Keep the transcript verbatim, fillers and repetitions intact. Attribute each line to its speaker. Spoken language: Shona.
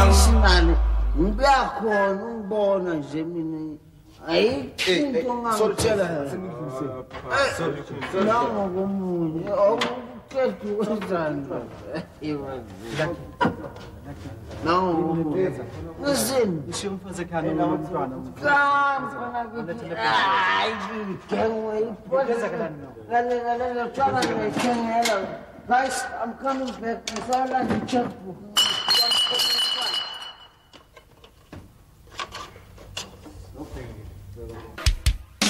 Speaker 1: Sinani, ngiyakhona ungibona nje mina. Ayikho into ngangitshela. Sorry. Nango komunye, awuqedwe wenzani. Nango komunye. Listen,
Speaker 2: isho umfazi ekhaya nomntwana.
Speaker 1: Hayi, ngengwe ipolisa kanani no. Ngale ngale ngicela ngikengela. Guys, I'm coming back. Ngisala ngicheckbook.